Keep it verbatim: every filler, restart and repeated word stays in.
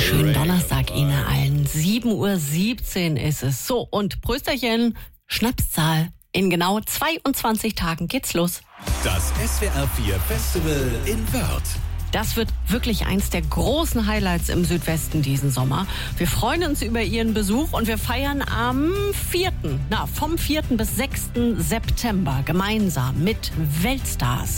Schönen Donnerstag Ihnen allen. sieben Uhr siebzehn ist es. So, und Prösterchen, Schnapszahl. In genau zweiundzwanzig Tagen geht's los. Das S W R vier Festival in Wörth. Das wird wirklich eins der großen Highlights im Südwesten diesen Sommer. Wir freuen uns über Ihren Besuch und wir feiern am vierten, na, vom vierten bis sechsten September gemeinsam mit Weltstars.